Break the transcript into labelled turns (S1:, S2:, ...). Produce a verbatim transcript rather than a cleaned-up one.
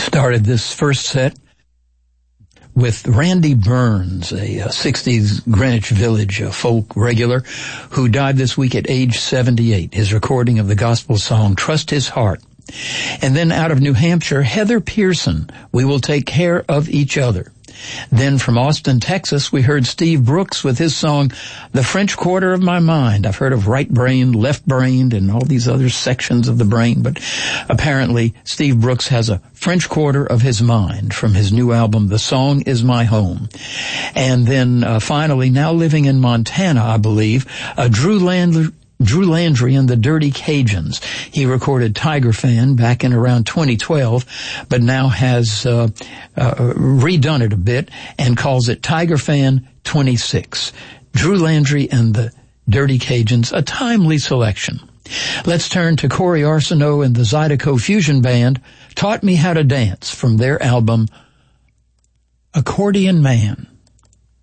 S1: started this first set with Randy Burns, a, a sixties Greenwich Village a folk regular who died this week at age seventy-eight. His recording of the gospel song, Trust His Heart. And then out of New Hampshire, Heather Pearson, We Will Take Care of Each Other. Then from Austin, Texas, we heard Steve Brooks with his song, The French Quarter of My Mind. I've heard of right-brained, left-brained, and all these other sections of the brain, but apparently Steve Brooks has a French quarter of his mind from his new album, The Song Is My Home. And then uh, finally, now living in Montana, I believe, uh, Drew Landry, Drew Landry and the Dirty Cajuns. He recorded Tiger Fan back in around twenty twelve, but now has uh, uh, redone it a bit and calls it Tiger Fan twenty-six. Drew Landry and the Dirty Cajuns, a timely selection. Let's turn to Corey Arsenault and the Zydeco Fusion Band, Taught Me How to Dance, from their album Accordion Man.